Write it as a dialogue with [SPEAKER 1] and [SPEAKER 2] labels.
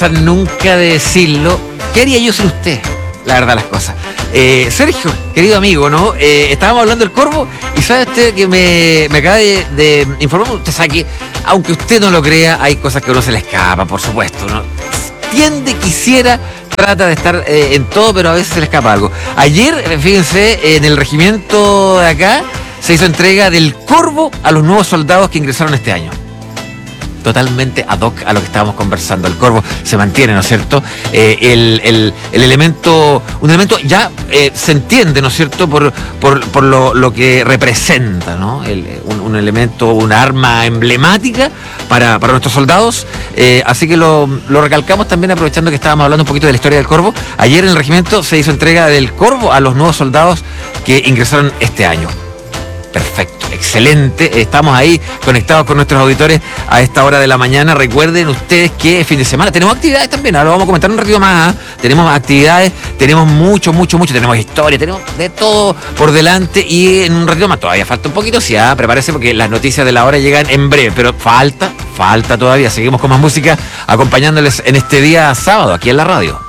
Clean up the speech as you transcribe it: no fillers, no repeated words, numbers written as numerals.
[SPEAKER 1] nunca de decirlo. ¿Qué haría yo sin usted? La verdad las cosas. Sergio, querido amigo, ¿no? Estábamos hablando del Corvo y sabe usted que me acaba de informar. Usted sabe que, aunque usted no lo crea, hay cosas que a uno se le escapa, por supuesto, ¿no? Quisiera, trata de estar en todo, pero a veces se le escapa algo. Ayer, fíjense, en el regimiento de acá se hizo entrega del Corvo a los nuevos soldados que ingresaron este año. Totalmente ad hoc a lo que estábamos conversando. El Corvo se mantiene, ¿no es cierto? El elemento, un elemento ya se entiende, ¿no es cierto? Por lo que representa, ¿no? Un elemento, un arma emblemática para nuestros soldados. Así que lo recalcamos también aprovechando que estábamos hablando un poquito de la historia del Corvo. Ayer en el regimiento se hizo entrega del Corvo a los nuevos soldados que ingresaron este año. Perfecto, excelente. Estamos ahí conectados con nuestros auditores a esta hora de la mañana. Recuerden ustedes que fin de semana tenemos actividades también. Ahora lo vamos a comentar un ratito más. Tenemos actividades, tenemos mucho. Tenemos historia, tenemos de todo por delante. Y en un ratito más, todavía falta un poquito. Sí, prepárese porque las noticias de la hora llegan en breve. Pero falta todavía. Seguimos con más música acompañándoles en este día sábado aquí en la radio.